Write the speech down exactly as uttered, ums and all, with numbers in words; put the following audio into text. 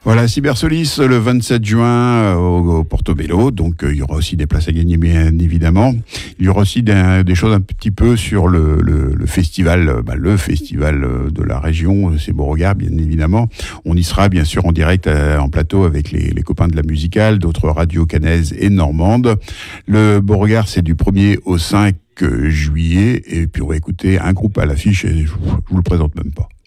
Voilà, Cybersolis le vingt-sept juin au, au Portobello, donc euh, il y aura aussi des places à gagner bien évidemment. Il y aura aussi des, des choses un petit peu sur le, le, le festival, bah, le festival de la région, c'est Beauregard bien évidemment. On y sera bien sûr en direct à, en plateau avec les, les copains de la musicale, d'autres radios cannaises et normandes. Le Beauregard c'est du premier au cinq juillet et puis on va écouter un groupe à l'affiche et je, je vous le présente même pas.